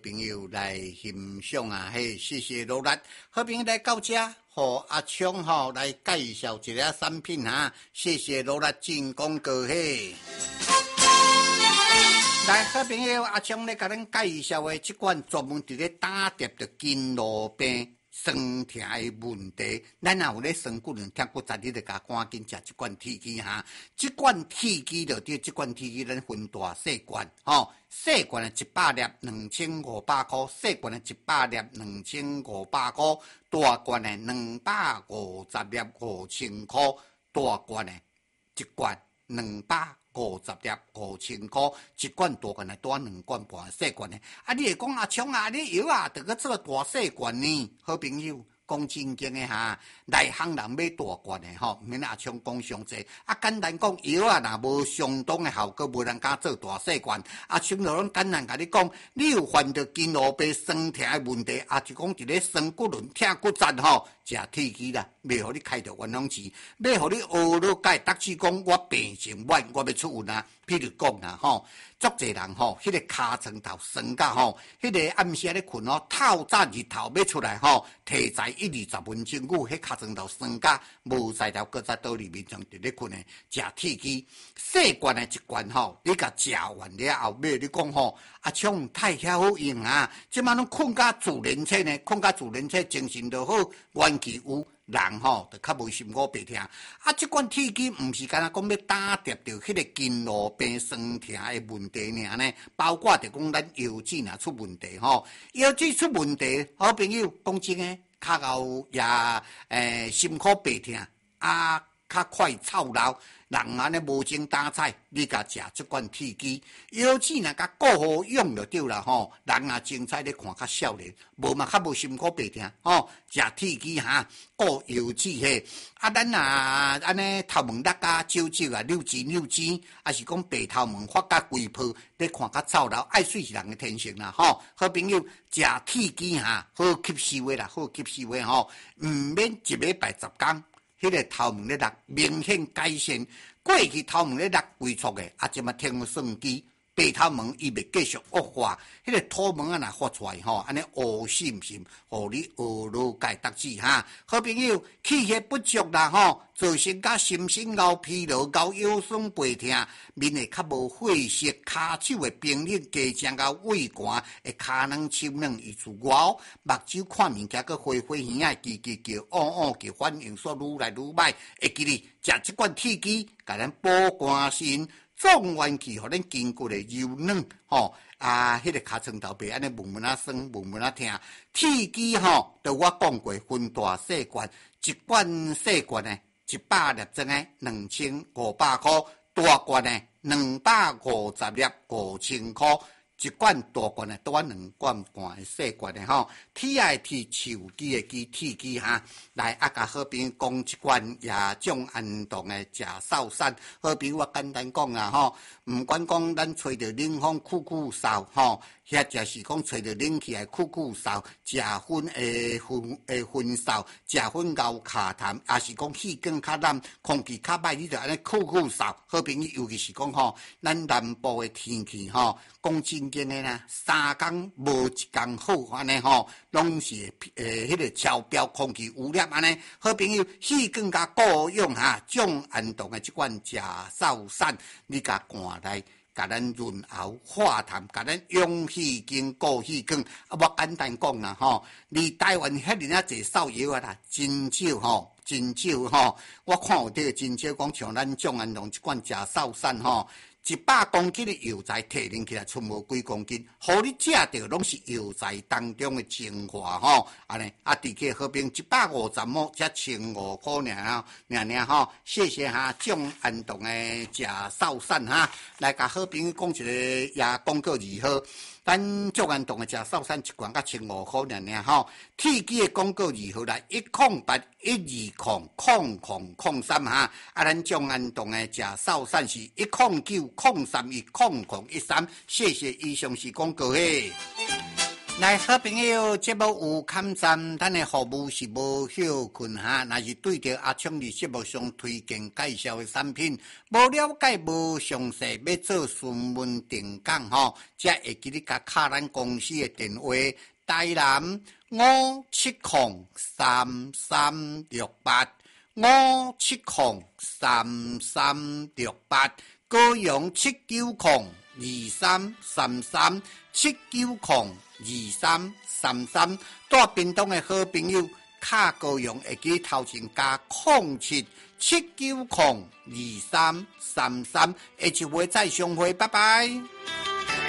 朋友来欣赏啊，嘿，谢谢罗拉。好朋友来到这，和阿昌来介绍一个产品哈，谢谢罗拉进广告嘿。来，好朋友阿昌咧，甲咱介绍的这款专门伫咧打碟的筋络病、酸痛的问题，咱若有咧酸骨轮、痛骨折，你就甲赶紧食这款铁枝哈。这款铁枝就对，这款铁枝咱分大细罐吼。细罐的100粒2500块，细罐的100粒2500块，大罐的250粒5000块，大罐的一罐250粒5000块，一罐大罐的多2罐半，细罐的。啊，你会讲阿昌啊，你药啊，得个做大细罐呢？好朋友。讲正经的哈，内行人买大罐的吼，免阿昌讲伤济。啊，简单讲药啊，若无相当的效果，无人敢做大细罐。阿昌就拢简单甲你讲，你有患着筋络病、酸痛的问题，啊，就讲一个酸骨轮、痛骨折吼，食铁枝啦，袂互你开着冤枉钱，要互你学了解，达志讲我病情晚，我要出运啊。譬如讲啦吼，足侪人吼，迄个尻川头酸甲吼，迄个暗时咧困吼，透早日头要出来吼，提早1-20分钟久，迄尻川头酸甲无在了，搁在倒里面上伫咧困诶，食铁枝，细罐诶一罐吼，你甲食完了后尾，你讲吼，阿昌太晓好用啊，即摆拢困甲自然醒呢，困甲自然醒，精神就好，元气有。人吼就较无心苦白疼，啊！即款铁枝毋是干那讲要打跌着迄个筋络病、酸痛的问题尔呢，包括着讲咱腰子若出问题吼，腰子出问题，好朋友讲真诶，较后也心苦白疼啊，较快操劳。人安尼无精打采，你甲食即款铁枝，腰子若甲顾好用就对啦吼。人也精彩咧看较少年，无嘛较无心苦白疼吼。食铁枝哈，顾腰子嘿。啊，咱若安尼头毛甩啊、揪揪啊、扭筋，啊是讲白头毛发甲规泡，咧看较操劳，爱水是人的天性啦吼。好朋友食铁枝哈，好吸收的啦，好吸收的吼，毋免一礼拜10天。迄个头毛咧落明显改善，过去头毛咧落规撮的，啊，即马听算机，白头毛伊袂继续恶化，迄个土毛啊若发出来吼，安尼乌心，互你学了解达志哈。好朋友，气血不足啦吼，造成甲心身熬疲劳、熬腰酸背痛，面会较无血色，骹手会冰冷，加上甲胃寒，会骹软手软，以此外，目睭看物件个花花耳啊，叽叫，叫，反应煞愈来愈歹。会记哩，食即款铁枝，甲咱保肝肾。壮元气，互咱筋骨诶柔软吼啊！迄个尻川头白安尼闷啊酸，闷啊痛。铁枝吼，就我讲过，分大细罐，一罐细罐诶100粒装诶2500块，大罐诶250粒5000块。一罐大罐的多2罐半的细罐的吼，铁的铁，树枝的枝，铁枝哈。来啊，甲好朋友讲一罐也种安动的食扫散。好朋友我简单讲啦吼，毋管讲咱吹着冷风酷扫吼，或者是讲吹着冷气来酷扫，食薰薰扫，食薰熬卡痰，也是讲气更较烂，空气较歹，你就安尼酷扫。好朋友尤其是讲吼，咱南部的天气吼，讲真经的啦，3天无一天好安尼吼，拢是迄个超标空气污染安尼。好朋友，气更加够用哈，种安动的即款食扫散，你甲灌来。甲咱润喉化痰，甲咱养气经、固气管。啊，我简单讲啦吼，离台湾遐尔啊侪扫药啊啦，真少吼，真少吼。我看有这个真少讲像咱种安同一罐食扫散吼。100公斤的药材提炼起来，剩无几公斤，互你食着拢是药材当中的精华吼，安尼啊，伫个好评150毛，才15块尔吼，谢谢哈，种安动的食扫散哈，来甲好评讲一个也广告如何？咱种安动的食扫散一罐甲15块尔吼，铁枝的广告如何来？10812000003哈，啊，咱种安动的食扫散是10903100113，谢谢以上是广告嘿。 来，好朋友，节目有勘站，咱的服务是无休困哈。若是对着阿昌伫节目上推荐介绍的产品，无了解、无详细，要做询问定岗吼，则会记得甲敲咱公司的电话，台南5703368，5703368，高雄7902333，7902333，大屏东的好朋友，卡高雄会记头前加0779023333，下一回再相会，拜拜。